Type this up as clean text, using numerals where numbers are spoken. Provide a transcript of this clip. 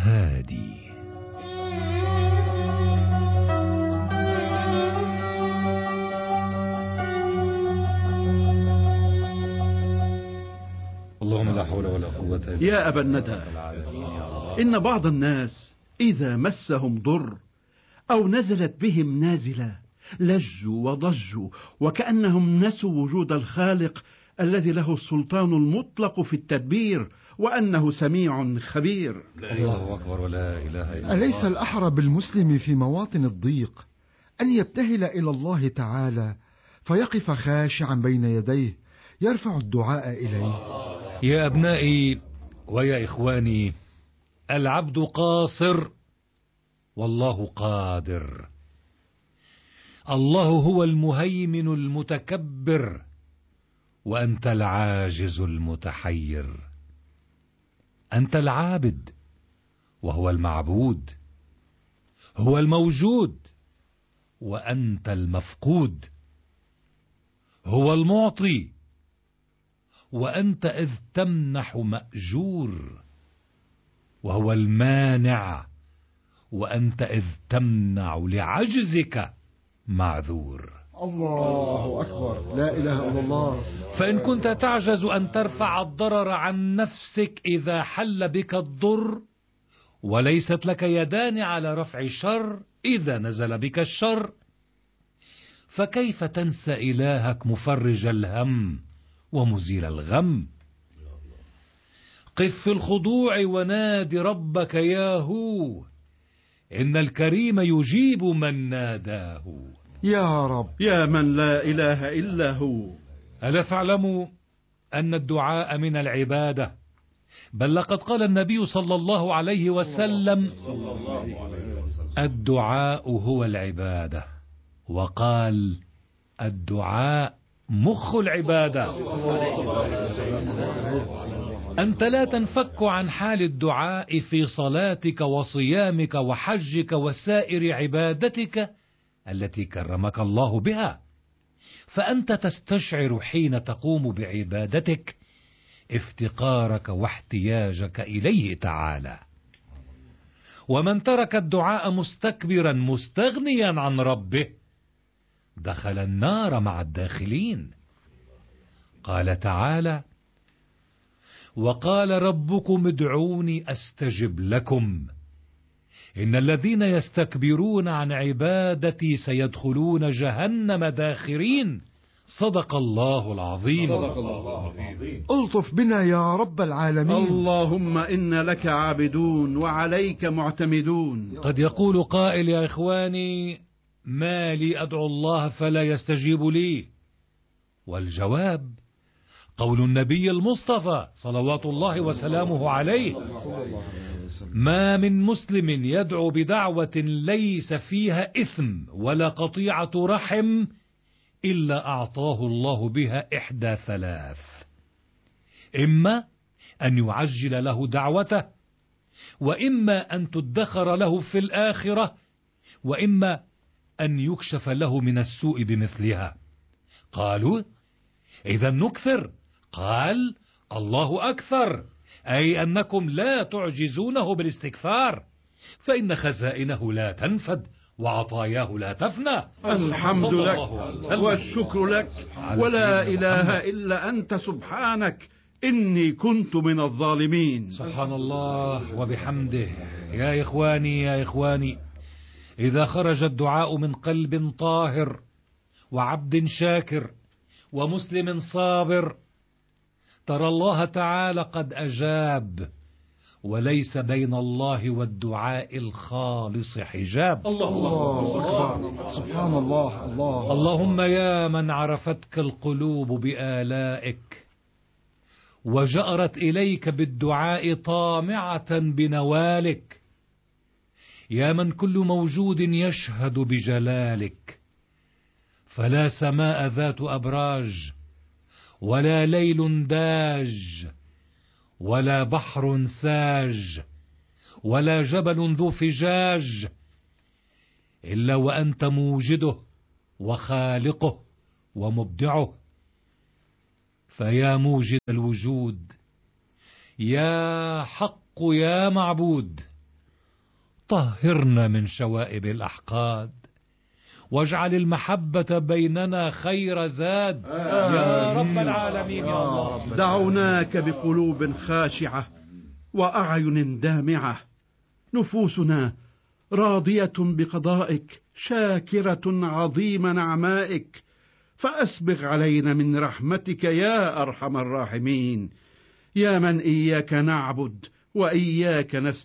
هادي. اللهم لا حول ولا قوة إلا بالله. يا أبا الندى، إن بعض الناس إذا مسهم ضر أو نزلت بهم نازلة لجوا وضجوا وكأنهم نسوا وجود الخالق الذي له السلطان المطلق في التدبير وأنه سميع خبير. الله أكبر ولا إله إلا الله. أليس الأحرى بالمسلم في مواطن الضيق أن يبتهل إلى الله تعالى فيقف خاشعا بين يديه يرفع الدعاء إليه؟ يا أبنائي ويا إخواني، العبد قاصر والله قادر. الله هو المهيمن المتكبر وأنت العاجز المتحير. أنت العابد وهو المعبود، هو الموجود وأنت المفقود، هو المعطي وأنت إذ تمنح مأجور، وهو المانع وأنت إذ تمنع لعجزك معذور. الله أكبر، لا إله إلا الله. فإن كنت تعجز أن ترفع الضرر عن نفسك إذا حل بك الضر، وليست لك يدان على رفع الشر إذا نزل بك الشر، فكيف تنسى إلهك مفرج الهم ومزيل الغم؟ قف في الخضوع ونادي ربك يا هو، إن الكريم يجيب من ناداه. يا رب، يا من لا إله إلا هو. ألا تعلموا أن الدعاء من العبادة؟ بل لقد قال النبي صلى الله عليه وسلم: الدعاء هو العبادة، وقال: الدعاء مخ العبادة. أنت لا تنفك عن حال الدعاء في صلاتك وصيامك وحجك وسائر عبادتك التي كرمك الله بها، فأنت تستشعر حين تقوم بعبادتك افتقارك واحتياجك إليه تعالى. ومن ترك الدعاء مستكبرا مستغنيا عن ربه دخل النار مع الداخلين. قال تعالى: وقال ربكم ادعوني أستجب لكم إن الذين يستكبرون عن عبادتي سيدخلون جهنم داخرين. صدق الله العظيم. ألطف بنا يا رب العالمين. اللهم إنا لك عابدون وعليك معتمدون. قد يقول قائل: يا إخواني، ما لي أدعو الله فلا يستجيب لي؟ والجواب قول النبي المصطفى صلوات الله وسلامه عليه: ما من مسلم يدعو بدعوة ليس فيها إثم ولا قطيعة رحم إلا أعطاه الله بها إحدى ثلاث: إما أن يعجل له دعوته، وإما أن تدخر له في الآخرة، وإما أن يكشف له من السوء بمثلها. قالوا: إذا نكثر؟ قال: الله أكثر، أي أنكم لا تعجزونه بالاستكثار، فإن خزائنه لا تنفد وعطاياه لا تفنى. الحمد لك والشكر لك، ولا إله إلا أنت سبحانك إني كنت من الظالمين. سبحان الله وبحمده. يا إخواني يا إخواني، إذا خرج الدعاء من قلب طاهر وعبد شاكر ومسلم صابر ترى الله تعالى قد أجاب، وليس بين الله والدعاء الخالص حجاب. الله أكبر، سبحان الله. اللهم يا من عرفتك القلوب بآلائك وجأرت إليك بالدعاء طامعة بنوالك، يا من كل موجود يشهد بجلالك، فلا سماء ذات أبراج ولا ليل داج ولا بحر ساج ولا جبل ذو فجاج إلا وأنت موجده وخالقه ومبدعه. فيا موجد الوجود، يا حق يا معبود، طهرنا من شوائب الأحقاد، واجعل المحبة بيننا خير زاد يا رب العالمين يا الله. دعوناك بقلوب خاشعة وأعين دامعة، نفوسنا راضية بقضائك شاكرة عظيم نعمائك، فأسبغ علينا من رحمتك يا أرحم الراحمين، يا من إياك نعبد وإياك نستعين.